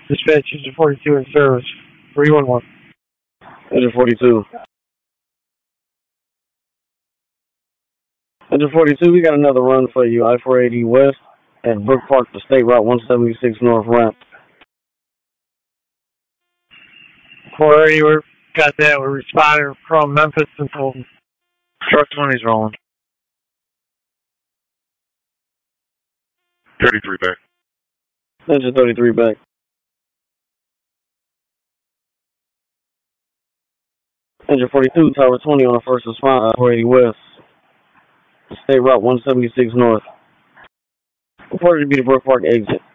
Dispatch Engine 42 in service. 311. Engine 42. Engine 42, we got another run for you. I-480 West at Brook Park to State Route 176 North ramp. 480, we got that. We're responding from Memphis and Fulton. Truck 20's rolling. 33 back. Engine 33 back. Engine 42, Tower 20 on a first response, I-480 West. State Route 176 North. Reported to be the Brook Park exit.